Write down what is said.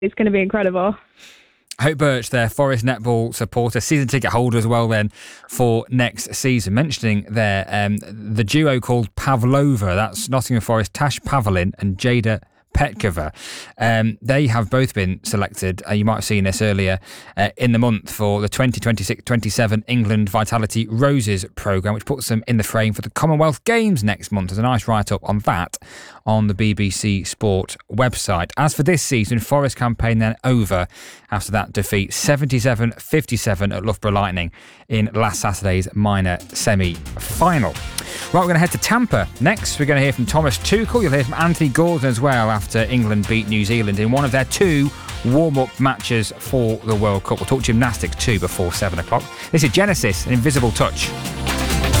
It's going to be incredible. Hope Birch, their Forest netball supporter, season ticket holder as well then for next season. Mentioning there the duo called Pavlova, that's Nottingham Forest, Tash Pavlin and Jada Petkova. They have both been selected, you might have seen this earlier in the month, for the 2026-27 England Vitality Roses programme, which puts them in the frame for the Commonwealth Games next month. There's a nice write-up on that on the BBC Sport website. As for this season, Forest campaign then over after that defeat 77-57 at Loughborough Lightning in last Saturday's minor semi-final. Right, we're going to head to Tampa next. We're going to hear from Thomas Tuchel. You'll hear from Anthony Gordon as well after England beat New Zealand in one of their 2 warm-up matches for the World Cup. We'll talk gymnastics too before 7 o'clock. This is Genesis, Invisible Touch.